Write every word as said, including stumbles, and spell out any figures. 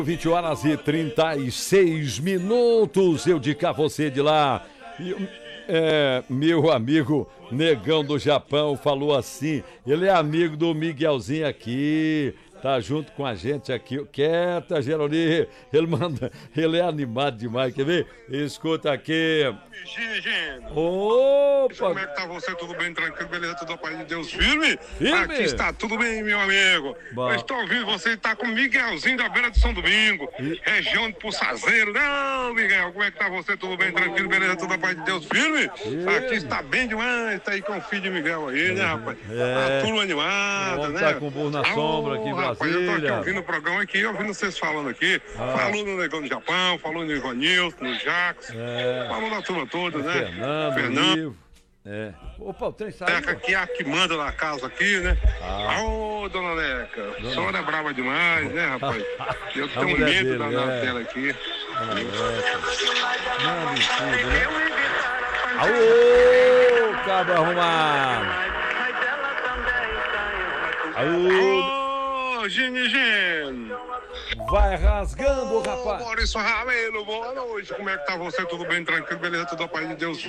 vinte horas e trinta e seis minutos, eu de cá, você de lá. E, é, meu amigo Negão do Japão falou assim, ele é amigo do Miguelzinho aqui, tá junto com a gente aqui. Quieta, Geroni, ele manda, ele é animado demais, quer ver? Escuta aqui. Opa! Como é que tá você? Tudo bem, tranquilo, beleza? Tudo a paz de Deus firme? Firme? Aqui está tudo bem, meu amigo. Bom. Eu estou ouvindo você, tá com o Miguelzinho da beira de São Domingo, E... região de Puçazeiro. Não, Miguel, como é que tá você? Tudo bem, tranquilo, beleza? Tudo a paz de Deus firme? Firme. Aqui está bem demais, tá aí com o filho de Miguel aí, né, rapaz? É. A turma animada, Vamos né? tá com o burro na sombra aqui em rapaz, eu tô aqui Brasília. ouvindo o programa aqui, ouvindo vocês falando aqui. Ah. Falou no Negão do Japão, falou no Ivanilson, no Jacques, É. falou da turma toda, né? Fernando, Fernando. Ivo. É. Opa, o trem Neca saiu. aqui é a que manda na casa aqui, né? Ah. Ô, dona Neca, a senhora é brava demais, né, rapaz? Eu A tenho mulher medo dele, da na é. tela aqui. Manda em tudo, né? Aô, cabra arrumado. Aô, Ô, Gini Gini! vai rasgando, Ô, rapaz. Maurício Ramelo, boa noite. Como é que tá você? Tudo bem, tranquilo, beleza? Tudo a paz de Deus.